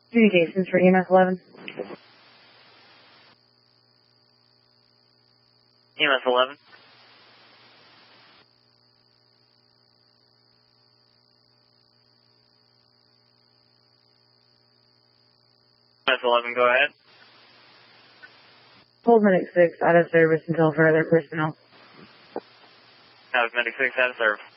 Communications for EMS 11. EMS 11. EMS 11, go ahead. Hold Medic 6 out of service until further personnel. Medic 6 out of service.